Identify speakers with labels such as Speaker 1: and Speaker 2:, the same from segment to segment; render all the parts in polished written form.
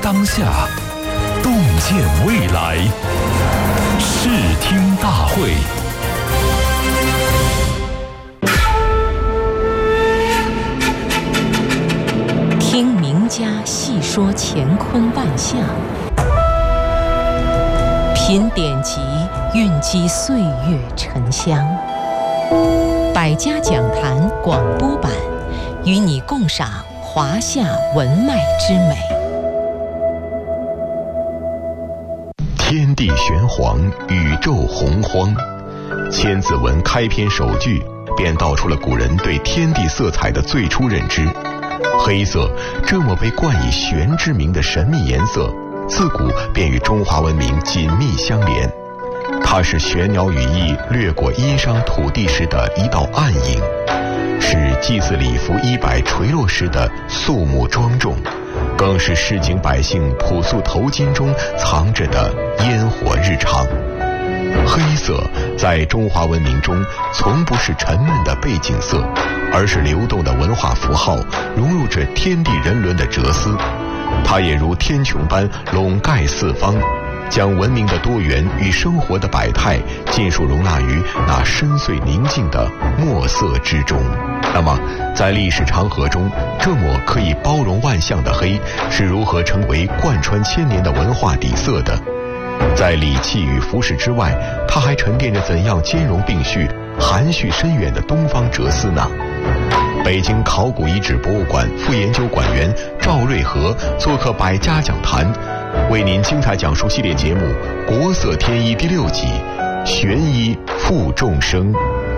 Speaker 1: 当下，洞见未来。视听大会。
Speaker 2: 听名家细说乾坤万象，品典籍蕴积岁月沉香。百家讲坛广播版，与你共赏华夏文脉之美。
Speaker 3: 天地玄黄，宇宙洪荒。千字文开篇首句便道出了古人对天地色彩的最初认知。黑色这么被冠以玄之名的神秘颜色，自古便与中华文明紧密相连。它是玄鸟羽翼掠过殷商土地时的一道暗影，是祭祀礼服衣摆垂落时的肃穆庄重，更是市井百姓朴素头巾中藏着的烟火日常。黑色在中华文明中从不是沉闷的背景色，而是流动的文化符号，融入着天地人伦的哲思。它也如天穹般笼盖四方，将文明的多元与生活的百态尽数容纳于那深邃宁静的墨色之中。那么在历史长河中，这抹可以包容万象的黑是如何成为贯穿千年的文化底色的？在礼器与服饰之外，它还沉淀着怎样兼容并蓄、含蓄深远的东方哲思呢？北京考古遗址博物馆副研究馆员赵瑞和做客百家讲坛，为您精彩讲述系列节目《国色天衣》第6集《玄衣负众生》。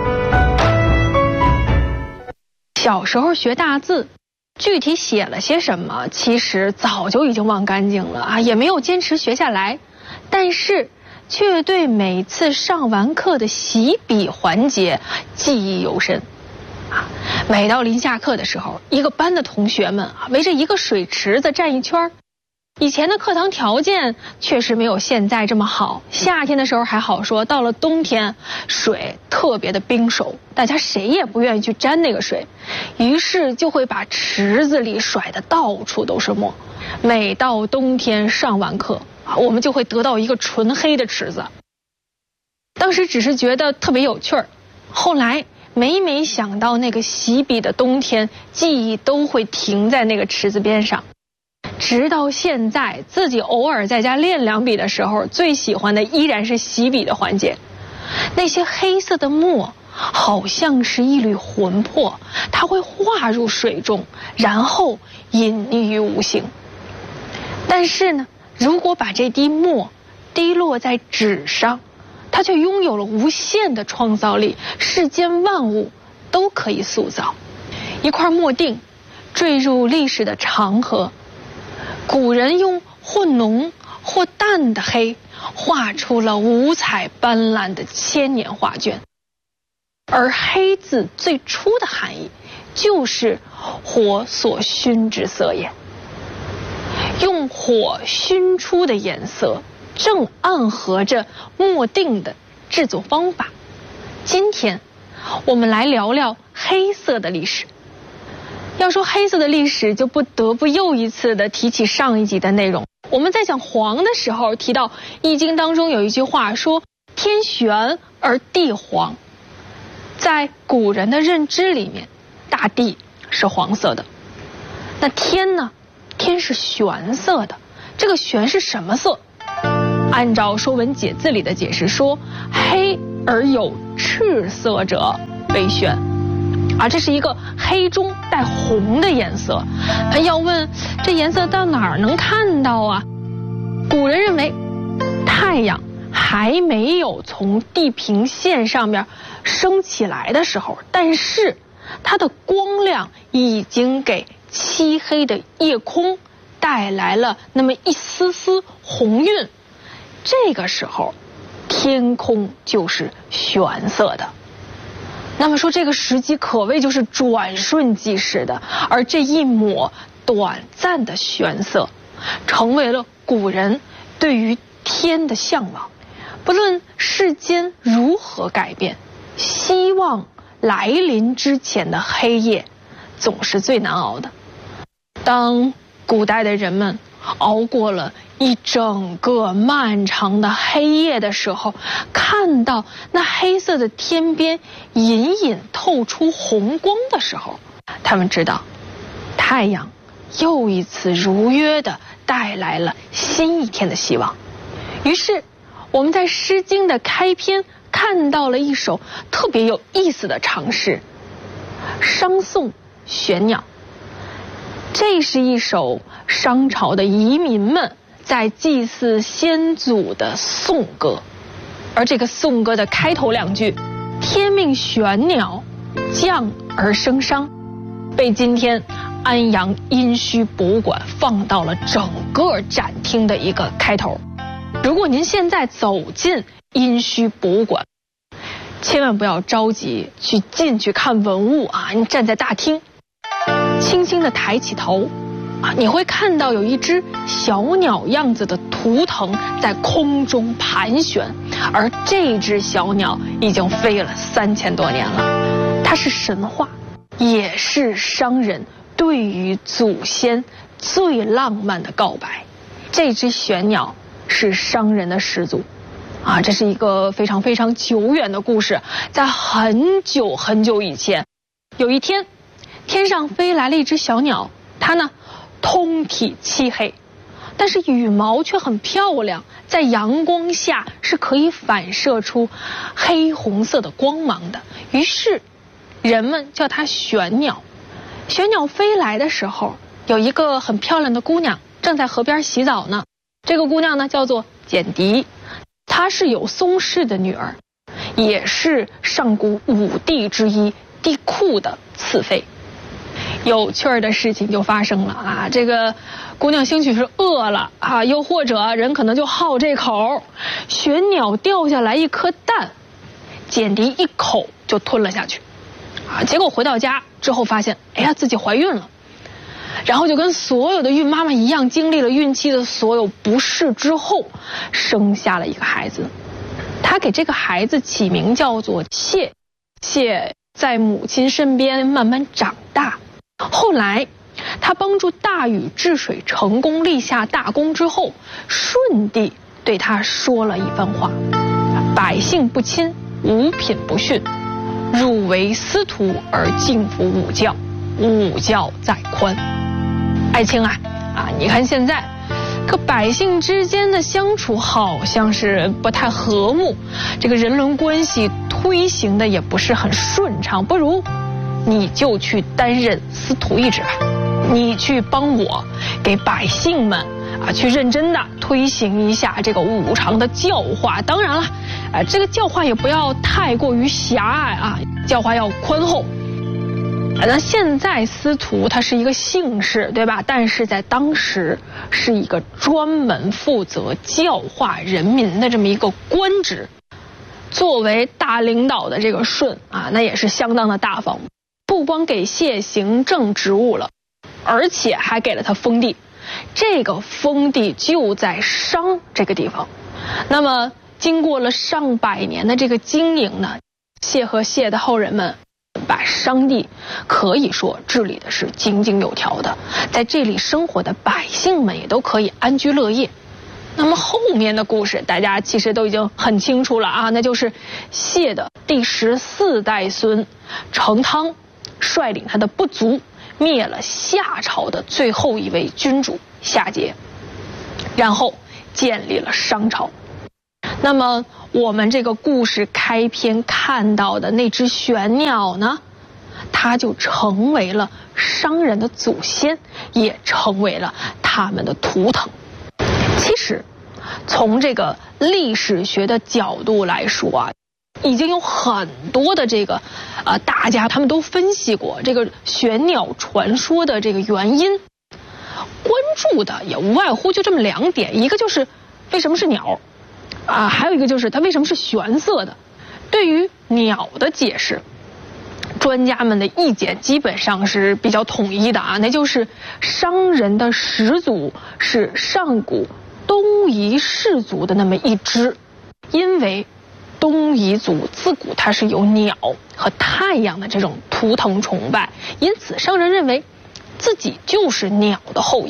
Speaker 4: 小时候学大字，具体写了些什么，其实早就已经忘干净了啊，也没有坚持学下来。但是却对每次上完课的洗笔环节记忆犹深啊！每到临下课的时候，一个班的同学们围着一个水池子站一圈。以前的课堂条件确实没有现在这么好，夏天的时候还好说，到了冬天水特别的冰熟，大家谁也不愿意去沾那个水，于是就会把池子里甩得到处都是墨。每到冬天上完课，我们就会得到一个纯黑的池子。当时只是觉得特别有趣儿，后来每想到那个洗笔的冬天，记忆都会停在那个池子边上。直到现在，自己偶尔在家练两笔的时候，最喜欢的依然是洗笔的环节。那些黑色的墨好像是一缕魂魄，它会化入水中，然后隐匿于无形。但是呢，如果把这滴墨滴落在纸上，它却拥有了无限的创造力，世间万物都可以塑造。一块墨锭坠入历史的长河，古人用或浓或淡的黑画出了五彩斑斓的千年画卷。而黑字最初的含义就是火所熏之色也。用火熏出的颜色正暗合着墨锭的制作方法。今天我们来聊聊黑色的历史。要说黑色的历史，就不得不又一次的提起上一集的内容。我们在讲黄的时候提到《易经》当中有一句话说天玄而地黄。在古人的认知里面，大地是黄色的，那天呢？天是玄色的。这个玄是什么色？按照《说文解字》里的解释说，黑而有赤色者为玄。这是一个黑中带红的颜色。要问这颜色到哪儿能看到啊？古人认为太阳还没有从地平线上面升起来的时候，但是它的光亮已经给漆黑的夜空带来了那么一丝丝红晕。这个时候天空就是玄色的。那么说这个时机可谓就是转瞬即逝的，而这一抹短暂的玄色成为了古人对于天的向往。不论世间如何改变，希望来临之前的黑夜总是最难熬的。当古代的人们熬过了一整个漫长的黑夜的时候，看到那黑色的天边隐隐透出红光的时候，他们知道太阳又一次如约地带来了新一天的希望。于是我们在《诗经》的开篇看到了一首特别有意思的长诗《商颂玄鸟》。这是一首商朝的遗民们在祭祀先祖的颂歌，而这个颂歌的开头两句“天命玄鸟，降而生商”，被今天安阳殷墟博物馆放到了整个展厅的一个开头。如果您现在走进殷墟博物馆，千万不要着急去进去看文物啊！你站在大厅，轻轻地抬起头，你会看到有一只小鸟样子的图腾在空中盘旋，而这只小鸟已经飞了3000多年了。它是神话，也是商人对于祖先最浪漫的告白。这只玄鸟是商人的始祖。这是一个非常非常久远的故事。在很久很久以前，有一天，天上飞来了一只小鸟，它呢通体漆黑，但是羽毛却很漂亮，在阳光下是可以反射出黑红色的光芒的。于是人们叫它玄鸟。玄鸟飞来的时候，有一个很漂亮的姑娘正在河边洗澡呢。这个姑娘呢叫做简狄，她是有松氏的女儿，也是上古5帝之一帝喾的次妃。有趣儿的事情就发生了这个姑娘兴许是饿了又或者人可能就好这口，玄鸟掉下来一颗蛋，简狄一口就吞了下去结果回到家之后发现自己怀孕了，然后就跟所有的孕妈妈一样，经历了孕期的所有不适之后，生下了一个孩子。她给这个孩子起名叫做谢。谢在母亲身边慢慢长大，后来他帮助大禹治水成功，立下大功之后，舜帝对他说了一番话：百姓不亲，五品不训，汝为司徒而敬服五教，五教在宽。爱卿你看现在可百姓之间的相处好像是不太和睦，这个人伦关系推行的也不是很顺畅，不如你就去担任司徒一职吧，你去帮我给百姓们去认真的推行一下这个五常的教化。当然了这个教化也不要太过于狭隘教化要宽厚。那现在司徒它是一个姓氏，对吧？但是在当时是一个专门负责教化人民的这么一个官职。作为大领导的这个舜那也是相当的大方，不光给谢行政职务了，而且还给了他封地。这个封地就在商这个地方。那么经过了上百年的这个经营呢，谢和谢的后人们把商地可以说治理的是井井有条的，在这里生活的百姓们也都可以安居乐业。那么后面的故事大家其实都已经很清楚了那就是谢的第14代孙成汤率领他的部族灭了夏朝的最后一位君主夏桀，然后建立了商朝。那么我们这个故事开篇看到的那只玄鸟呢，它就成为了商人的祖先，也成为了他们的图腾。其实从这个历史学的角度来说已经有很多的这个大家他们都分析过这个玄鸟传说的这个原因，关注的也无外乎就这么2点，一个就是为什么是鸟还有一个就是它为什么是玄色的。对于鸟的解释，专家们的意见基本上是比较统一的那就是商人的始祖是上古东夷氏族的那么一支，因为东夷族自古它是有鸟和太阳的这种图腾崇拜，因此商人认为自己就是鸟的后裔。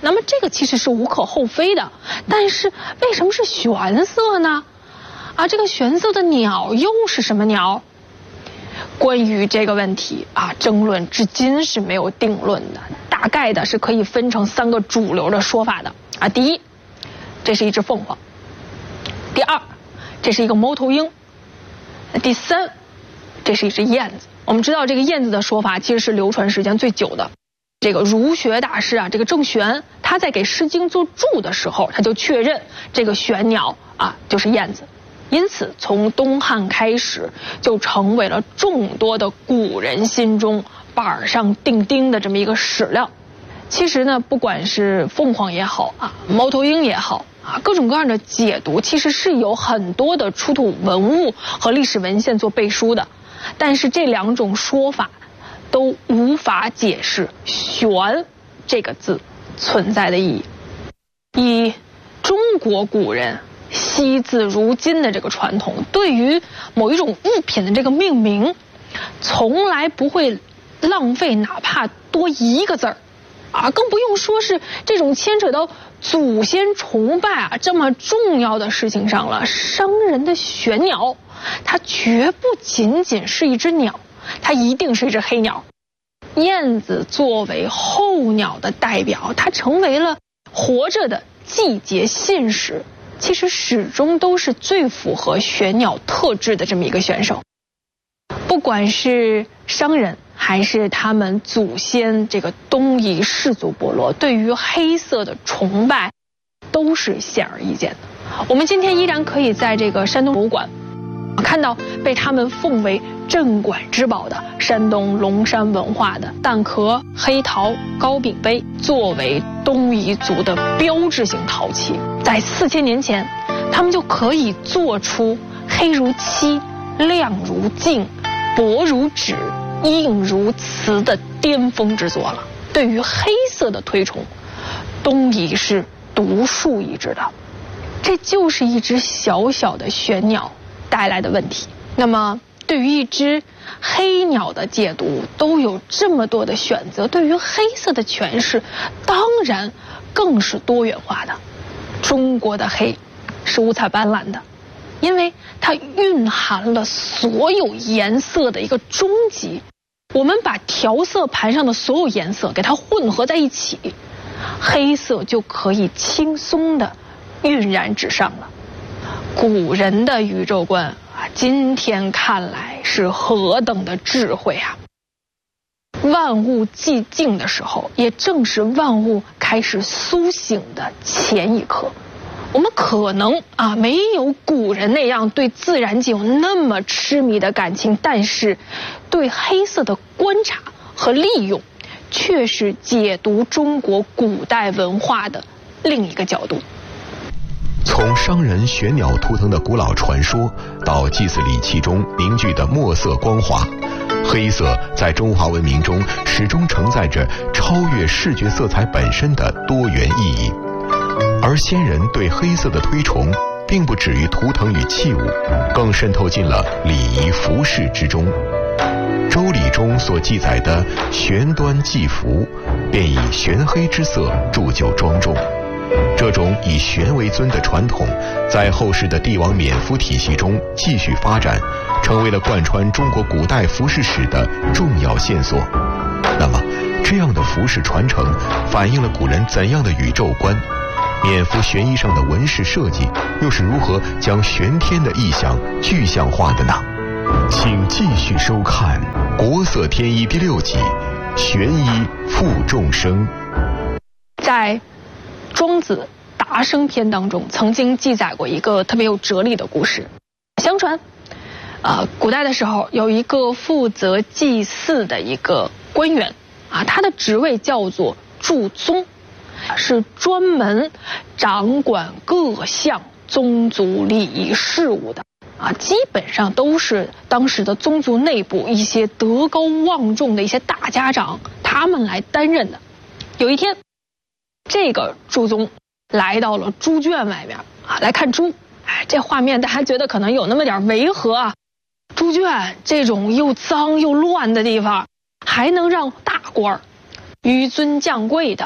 Speaker 4: 那么这个其实是无可厚非的，但是为什么是玄色呢？这个玄色的鸟又是什么鸟？关于这个问题争论至今是没有定论的，大概的是可以分成3个主流的说法的第一，这是一只凤凰；第二，这是一个猫头鹰；第三，这是一只燕子。我们知道这个燕子的说法其实是流传时间最久的。这个儒学大师这个郑玄，他在给《诗经》做注的时候，他就确认这个玄鸟就是燕子。因此从东汉开始就成为了众多的古人心中板上钉钉的这么一个史料。其实呢，不管是凤凰也好猫头鹰也好各种各样的解读其实是有很多的出土文物和历史文献做背书的，但是这2种说法都无法解释玄这个字存在的意义。以中国古人惜字如金的这个传统，对于某一种物品的这个命名从来不会浪费哪怕多1个字儿更不用说是这种牵扯到祖先崇拜这么重要的事情上了。商人的玄鸟它绝不仅仅是一只鸟，它一定是一只黑鸟。燕子作为候鸟的代表，它成为了活着的季节信使，其实始终都是最符合玄鸟特质的这么一个选手。不管是商人还是他们祖先这个东夷氏族部落，对于黑色的崇拜都是显而易见的。我们今天依然可以在这个山东博物馆看到被他们奉为镇馆之宝的山东龙山文化的蛋壳、黑陶、高柄杯，作为东夷族的标志性陶器，在4000年前他们就可以做出黑如漆、亮如镜、薄如纸、硬如瓷的巅峰之作了。对于黑色的推崇，东夷是独树一帜的。这就是一只小小的玄鸟带来的问题。那么对于一只黑鸟的解读都有这么多的选择，对于黑色的诠释当然更是多元化的。中国的黑是五彩斑斓的，因为它蕴含了所有颜色的一个终极。我们把调色盘上的所有颜色给它混合在一起，黑色就可以轻松地晕染纸上了。古人的宇宙观今天看来是何等的智慧啊！万物寂静的时候，也正是万物开始苏醒的前一刻。我们可能没有古人那样对自然界有那么痴迷的感情，但是对黑色的观察和利用却是解读中国古代文化的另一个角度。
Speaker 3: 从商人玄鸟图腾的古老传说到祭祀礼器中凝聚的墨色光华，黑色在中华文明中始终承载着超越视觉色彩本身的多元意义。而先人对黑色的推崇并不止于图腾与器物，更渗透进了礼仪服饰之中。周礼中所记载的玄端祭服，便以玄黑之色铸就庄重。这种以玄为尊的传统，在后世的帝王冕服体系中继续发展，成为了贯穿中国古代服饰史的重要线索。那么，这样的服饰传承反映了古人怎样的宇宙观？冕服玄衣上的纹饰设计，又是如何将玄天的意象具象化的呢？请继续收看《国色天衣》第6集《玄衣负众生》。
Speaker 4: 在庄子达生篇当中曾经记载过一个特别有哲理的故事。相传古代的时候有一个负责祭祀的一个官员他的职位叫做祝宗，是专门掌管各项宗族礼仪事务的基本上都是当时的宗族内部一些德高望重的一些大家长他们来担任的。有一天，这个祝宗来到了猪圈外面来看猪。这画面大家觉得可能有那么点违和猪圈这种又脏又乱的地方，还能让大官、纡尊降贵的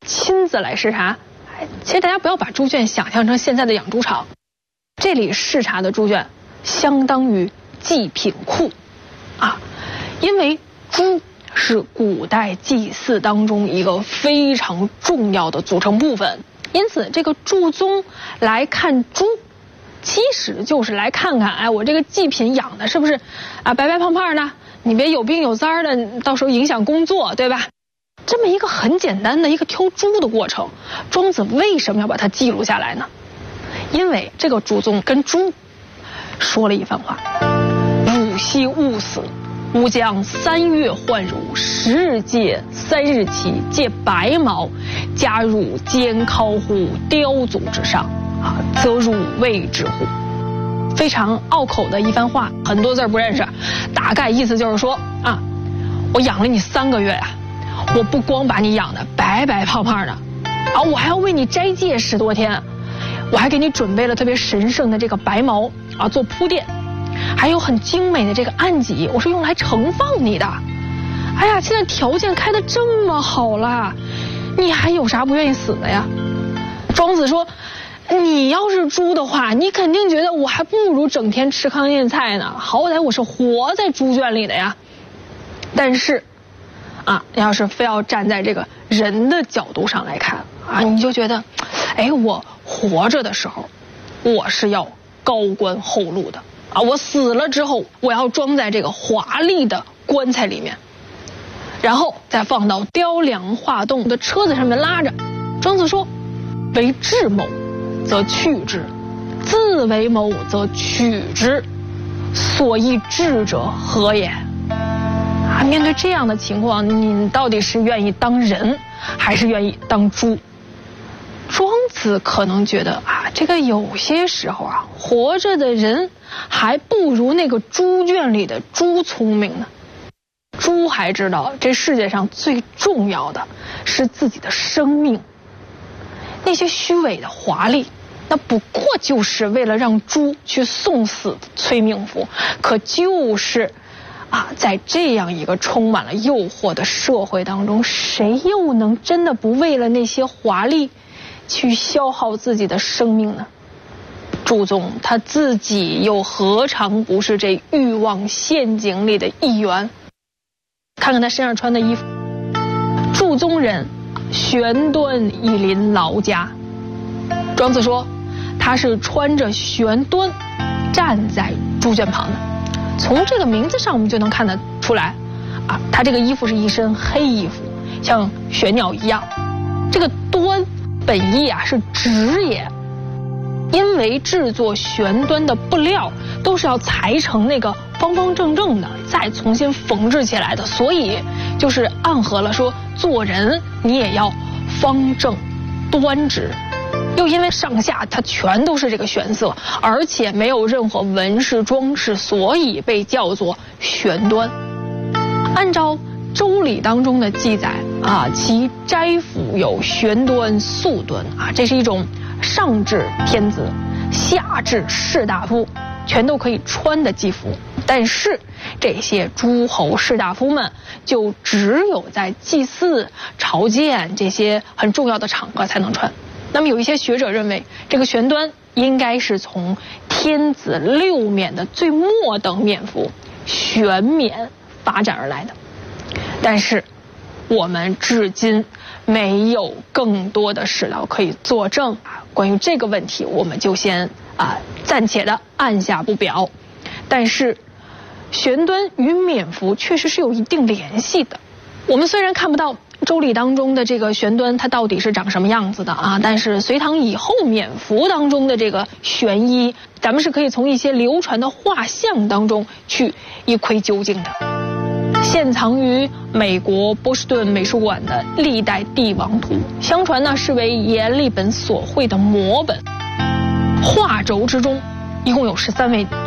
Speaker 4: 亲自来视察。其实大家不要把猪圈想象成现在的养猪场，这里视察的猪圈相当于祭品库啊，因为猪是古代祭祀当中一个非常重要的组成部分，因此这个祝宗来看猪，其实就是来看看，哎，我这个祭品养的是不是啊白白胖胖的，你别有病有灾的，到时候影响工作，对吧？这么一个很简单的一个挑猪的过程，庄子为什么要把它记录下来呢？因为这个祝宗跟猪说了一番话：汝昔勿死，吾将3月换汝10日戒3日期，借白毛，加入肩尻乎雕足之上，啊，则汝谓之乎？非常拗口的一番话，很多字不认识，大概意思就是说啊，我养了你3个月啊，我不光把你养得白白胖胖的，啊，我还要为你斋戒10多天，我还给你准备了特别神圣的这个白毛啊做铺垫，还有很精美的这个案几，我是用来盛放你的。哎呀，现在条件开得这么好了，你还有啥不愿意死的呀？庄子说，你要是猪的话，你肯定觉得我还不如整天吃糠咽菜呢，好歹我是活在猪圈里的呀。但是啊，要是非要站在这个人的角度上来看啊，你就觉得，哎，我活着的时候我是要高官厚禄的啊，我死了之后我要装在这个华丽的棺材里面，然后再放到雕梁画栋的车子上面拉着。庄子说，为智谋则去之，自为谋则取之，所以智者何也？啊，面对这样的情况，你到底是愿意当人还是愿意当猪？庄子可能觉得啊，这个有些时候啊，活着的人还不如那个猪圈里的猪聪明呢。猪还知道这世界上最重要的是自己的生命，那些虚伪的华丽，那不过就是为了让猪去送死的催命符，可就是啊，在这样一个充满了诱惑的社会当中，谁又能真的不为了那些华丽去消耗自己的生命呢？祝宗他自己又何尝不是这欲望陷阱里的一员？看看他身上穿的衣服，祝宗人，玄端以临劳家。庄子说，他是穿着玄端站在猪圈旁的。从这个名字上我们就能看得出来啊，他这个衣服是一身黑衣服，像玄鸟一样。这个端本意啊是直也，因为制作玄端的布料都是要裁成那个方方正正的，再重新缝制起来的，所以就是暗合了说做人你也要方正端直。又因为上下它全都是这个玄色，而且没有任何纹饰装饰，所以被叫做玄端。按照周礼当中的记载啊，其斋服有玄端、素端啊，这是一种上至天子，下至士大夫，全都可以穿的祭服。但是这些诸侯士大夫们就只有在祭祀、朝见这些很重要的场合才能穿。那么有一些学者认为，这个玄端应该是从天子6冕的最末等冕服玄冕发展而来的。但是我们至今没有更多的史料可以作证，关于这个问题我们就先暂且的按下不表。但是玄端与冕服确实是有一定联系的。我们虽然看不到周礼当中的这个玄端它到底是长什么样子的啊，但是隋唐以后冕服当中的这个玄衣，咱们是可以从一些流传的画像当中去一窥究竟的。现藏于美国波士顿美术馆的历代帝王图，相传呢是为阎立本所绘的摹本。画轴之中一共有13位